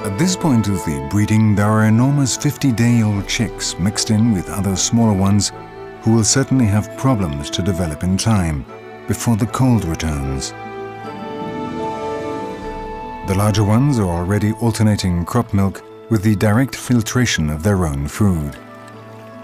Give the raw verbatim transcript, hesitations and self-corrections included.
At this point of the breeding, there are enormous fifty-day-old chicks mixed in with other smaller ones who will certainly have problems to develop in time, before the cold returns. The larger ones are already alternating crop milk with the direct filtration of their own food.